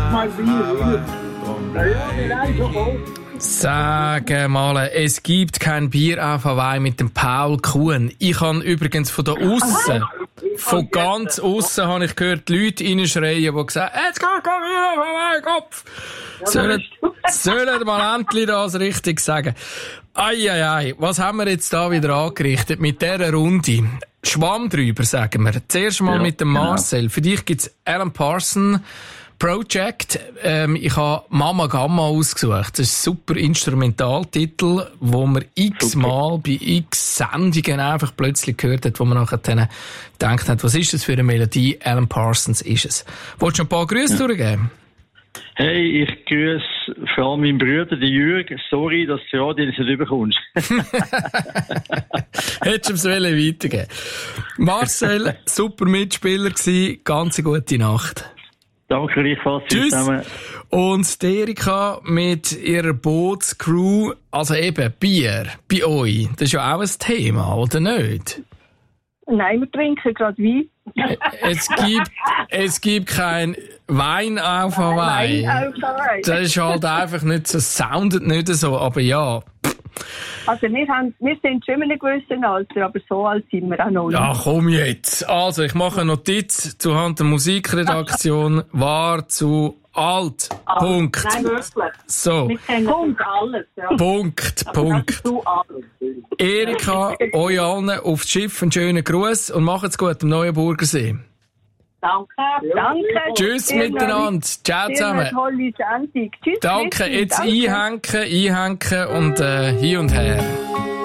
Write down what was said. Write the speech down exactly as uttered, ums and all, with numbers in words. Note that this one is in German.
mal Bier. Ja, wir haben schon voll. Sag mal, es gibt kein Bier auf Hawaii mit dem Paul Kuhn. Ich habe übrigens von da aussen, von ganz aussen habe ich gehört, die Leute reinschreien, die gesagt haben, jetzt geht kein Bier auf Hawaii, Kopf. Sollen, sollen mal endlich das richtig sagen. Eieiei, was haben wir jetzt da wieder angerichtet mit dieser Runde? Schwamm drüber, sagen wir. Zuerst mal ja, mit dem Marcel. Genau. Für dich gibt's Alan Parsons Project. Ähm, ich habe Mama Gamma ausgesucht. Das ist ein super Instrumentaltitel, wo man x-mal bei x Sendungen einfach plötzlich gehört hat, wo man nachher dann gedacht hat, was ist das für eine Melodie? Alan Parsons ist es. Wolltest du ein paar Grüße ja. durchgeben? Hey, ich grüße vor allem meinen Bruder, den Jürg. Sorry, dass du Radio nicht überkommst. Hättest du es weitergeben. Marcel, super Mitspieler gewesen. Ganz eine gute Nacht. Danke gleichfalls. Tschüss. Zusammen. Und die Erika mit ihrer Bootscrew, also eben Bier bei euch, das ist ja auch ein Thema, oder nicht? Nein, wir trinken gerade Wein. Es gibt, es gibt kein Wein auf Hawaii. Wein auf Hawaii. Das ist halt einfach nicht so, soundet nicht so, aber ja. Also wir, haben, wir sind schon in einem gewissen Alter, aber so alt sind wir auch noch nicht. Ja, komm jetzt. Also, ich mache eine Notiz zuhanden der Musikredaktion. War zu alt. Ah, Punkt. Nein, wirklich. So. Punkt alles. Ja. Punkt, Punkt. Erika, euch allen aufs Schiff einen schönen Gruß und macht's gut am Neuenburgersee. Danke. Danke. Tschüss sehr miteinander. Ciao zusammen. Tolle Sendung. Tschüss. Danke. Jetzt einhängen, einhängen und äh, hin und her.